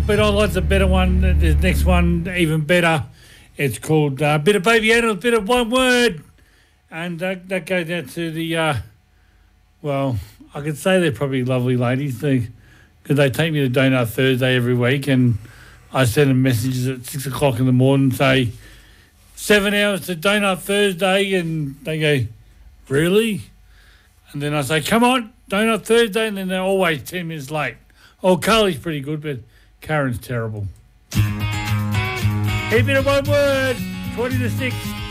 but I like the better one. The next one, even better. It's called Bit of Baby Animals, Bit of One Word. And that goes out to the, well, I could say they're probably lovely ladies because they take me to Donut Thursday every week, and I send them messages at 6 o'clock in the morning, say, 7 hours to Donut Thursday, and they go, really? And then I say, come on, Donut Thursday, and then they're always 10 minutes late. Oh, Carly's pretty good, but Karen's terrible. Keep it at one word, 20 to 6.